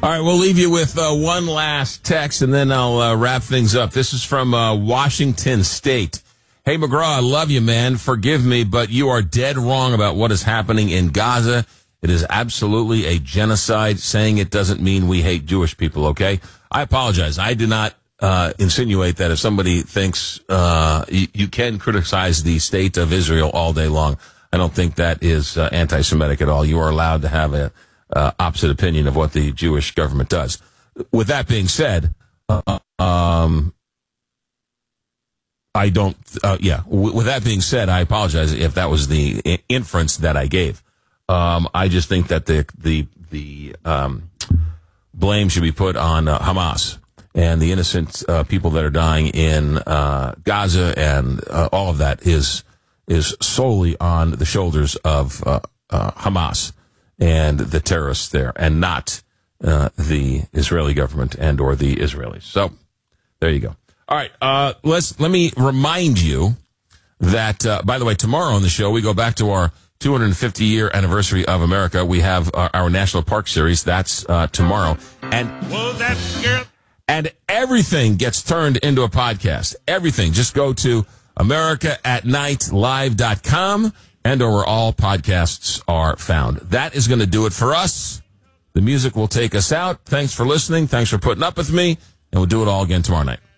All right, we'll leave you with one last text, and then I'll wrap things up. This is from Washington State. Hey, McGraw, I love you, man. Forgive me, but you are dead wrong about what is happening in Gaza. It is absolutely a genocide. Saying it doesn't mean we hate Jewish people, okay? I apologize. I did not insinuate that if somebody thinks you can criticize the state of Israel all day long. I don't think that is anti-Semitic at all. You are allowed to have a opposite opinion of what the Jewish government does. With that being said, I don't, with that being said, I apologize if that was the inference that I gave. I just think that the blame should be put on Hamas and the innocent people that are dying in Gaza, and all of that is solely on the shoulders of Hamas and the terrorists there, and not the Israeli government and or the Israelis. So there you go. All right, let me remind you that, by the way, tomorrow on the show, we go back to our 250-year anniversary of America. We have our National Park Series. That's tomorrow. And everything gets turned into a podcast. Everything. Just go to AmericaAtNightLive.com and or where all podcasts are found. That is going to do it for us. The music will take us out. Thanks for listening. Thanks for putting up with me. And we'll do it all again tomorrow night.